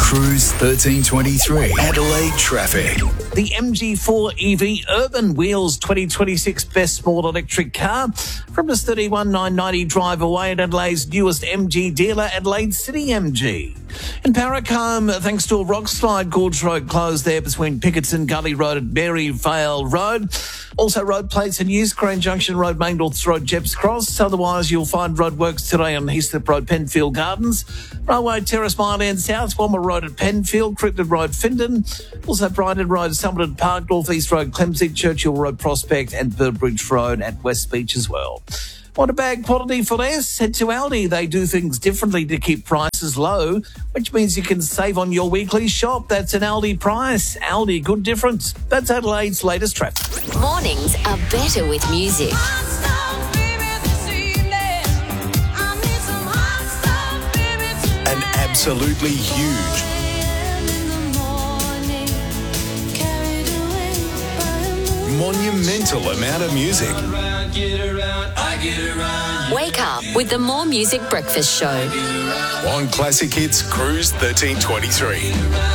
Cruise 1323. Adelaide traffic. The MG4 EV Urban Wheels 2026 Best Small Electric Car from just 31,990 drive away at Adelaide's newest MG dealer, Adelaide City MG. In Paracombe, thanks to a rock slide, Gorge Road closed there between Pickettson Gully Road and Berryvale Road. Also, road plates in use, Crane Junction Road, Mangles Road, Jeps Cross. Otherwise, you'll find roadworks today on Heathcliff Road, Penfield Gardens. Railway Terrace, Mile End South, Walmer Road at Penfield, Crittenden Road, Findon. Also, Brighton Road, Summerton Park, North East Road, Clemsey, Churchill Road, Prospect, and Burbridge Road at West Beach as well. Want a bag quality for less? Head to Aldi. They do things differently to keep prices low, which means you can save on your weekly shop. That's an Aldi price. Aldi, good difference. That's Adelaide's latest traffic. Mornings are better with music. An absolutely huge, monumental amount of music. Wake up with the More Music Breakfast Show. On Classic Hits Cruise 1323.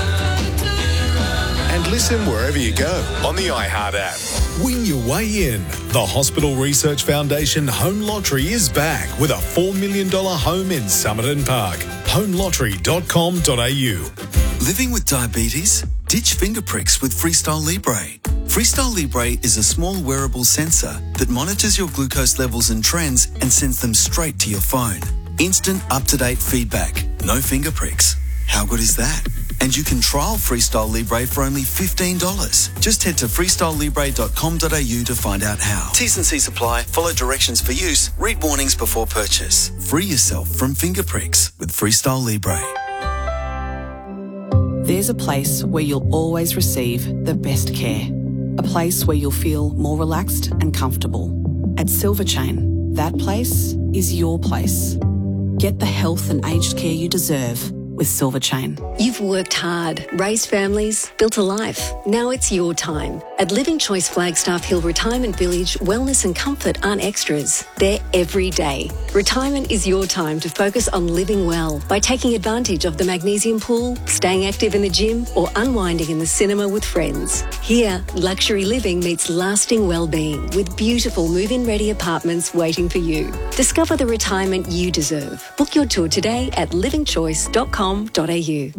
And listen wherever you go on the iHeart app. Win your way in. The Hospital Research Foundation Home Lottery is back with a $4 million home in Summerton Park. HomeLottery.com.au. Living with diabetes? Ditch finger pricks with Freestyle Libre. Freestyle Libre is a small wearable sensor that monitors your glucose levels and trends and sends them straight to your phone. Instant, up-to-date feedback. No finger pricks. How good is that? And you can trial Freestyle Libre for only $15. Just head to freestylelibre.com.au to find out how. T's and C's apply. Follow directions for use. Read warnings before purchase. Free yourself from finger pricks with Freestyle Libre. There's a place where you'll always receive the best care. A place where you'll feel more relaxed and comfortable. At Silver Chain, that place is your place. Get the health and aged care you deserve with Silver Chain. You've worked hard, raised families, built a life. Now it's your time. At Living Choice Flagstaff Hill Retirement Village, wellness and comfort aren't extras. They're every day. Retirement is your time to focus on living well by taking advantage of the magnesium pool, staying active in the gym, or unwinding in the cinema with friends. Here, luxury living meets lasting well-being with beautiful move-in ready apartments waiting for you. Discover the retirement you deserve. Book your tour today at livingchoice.com.au.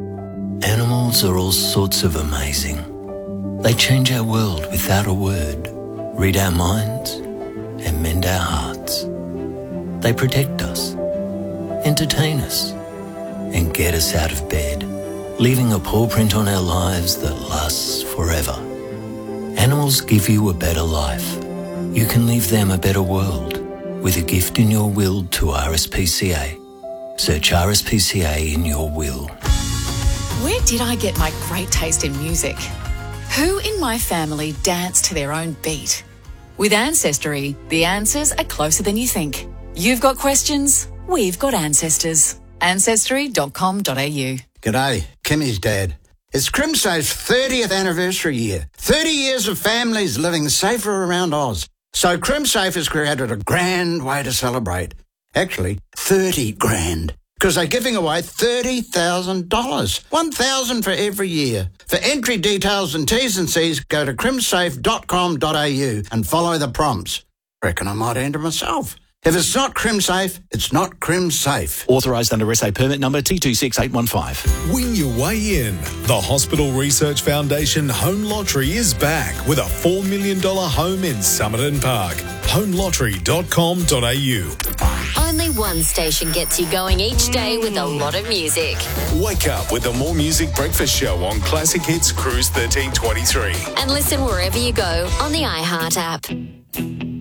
Animals are all sorts of amazing. They change our world without a word, read our minds, and mend our hearts. They protect us, entertain us, and get us out of bed, leaving a paw print on our lives that lasts forever. Animals give you a better life. You can leave them a better world with a gift in your will to RSPCA. Search RSPCA in your will. Where did I get my great taste in music? Who in my family danced to their own beat? With Ancestry, the answers are closer than you think. You've got questions, we've got ancestors. Ancestry.com.au. G'day, Kimmy's dad. It's CrimSafe's 30th anniversary year. 30 years of families living safer around Oz. So CrimSafe has created a grand way to celebrate. Actually, 30 grand. Because they're giving away $30,000. $1,000 for every year. For entry details and T's and C's, go to crimsafe.com.au and follow the prompts. Reckon I might enter myself. If it's not CrimSafe, it's not CrimSafe. Authorised under SA permit number T26815. Win your way in. The Hospital Research Foundation Home Lottery is back with a $4 million home in Summerton Park. HomeLottery.com.au. Only one station gets you going each day with a lot of music. Wake up with the More Music Breakfast Show on Classic Hits Cruise 1323. And listen wherever you go on the iHeart app.